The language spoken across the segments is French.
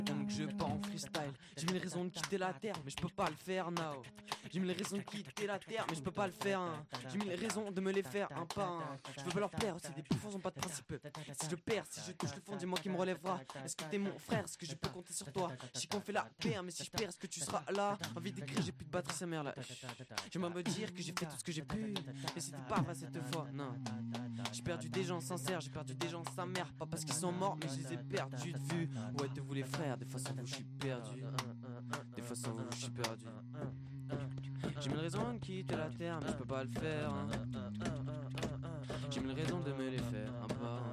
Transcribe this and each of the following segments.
Donc je pars en freestyle. J'ai mille raisons de quitter la terre, mais je peux pas le faire now. J'ai mille raisons de quitter la terre, mais je peux pas le faire. Hein. J'ai mille raisons de me les faire un pas un. Je peux pas leur plaire, c'est des bouffons, ont pas de principe. Si je perds, si je touche le fond, dis-moi qui me relèvera. Est-ce que t'es mon frère, est-ce que je peux compter sur toi? Si qu'on fait la paire, mais si je perds, est-ce que tu seras là? Envie d'écrire, j'ai plus de batterie, sa mère là. J'aimerais me dire que j'ai fait tout ce que j'ai pu, mais c'était pas vrai cette fois, non. J'ai perdu des gens sincères, j'ai perdu des gens sa mère. Pas parce qu'ils sont morts, mais je les ai perdus de vue. Ouais, de vous les frères, des fois sans vous je suis perdu. Des fois sans vous je suis perdu. J'ai mille raisons de quitter la terre, mais je peux pas le faire. Hein. J'ai mille raisons de me les faire un pas.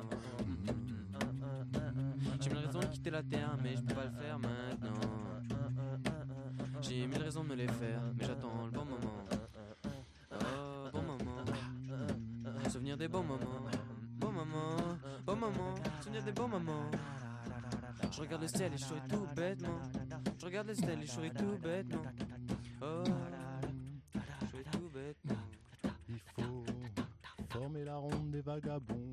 J'ai mille raisons de quitter la terre, mais je peux pas le faire maintenant. J'ai mille raisons de me les faire, mais j'attends le bon moment. Oh, bon moment. Souvenir des bons moments. Bon moment, bon moment. Souvenir des bons moments. Je regarde le ciel et je souris tout bêtement. Je regarde le ciel et je souris tout bêtement. Oh, je souris tout bêtement. Il faut former la ronde des vagabonds.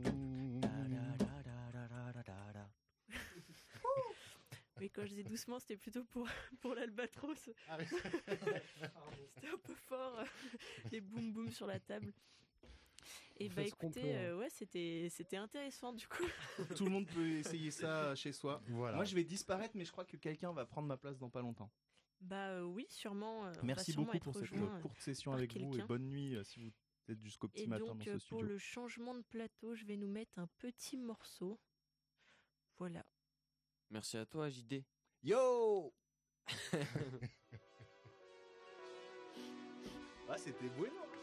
Mais quand je dis doucement, c'était plutôt pour l'albatros. Ah oui. C'était un peu fort, les boum boum sur la table. Et Vous bah faites ce qu'on écoutez, peut, hein. ouais, c'était intéressant du coup. Tout le monde peut essayer ça chez soi. Voilà. Moi, je vais disparaître, mais je crois que quelqu'un va prendre ma place dans pas longtemps. Bah oui, sûrement. On va Merci sûrement beaucoup être pour cette rejoint, courte session par avec vous et quelqu'un. bonne nuit si vous êtes jusqu'au petit Et matin donc dans ce pour studio. le changement de plateau, je vais nous mettre un petit morceau. Voilà. Merci à toi, JD. Yo Ah, c'était bueno.